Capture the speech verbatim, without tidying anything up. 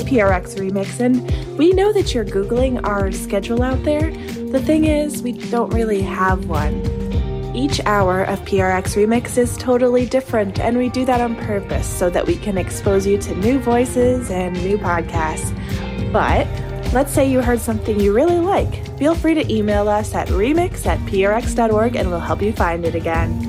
P R X Remix, and we know that you're Googling our schedule out there. The thing is, we don't really have one. Each hour of P R X Remix is totally different, and we do that on purpose so that we can expose you to new voices and new podcasts. But let's say you heard something you really like. Feel free to email us at remix at prx dot org and we'll help you find it again.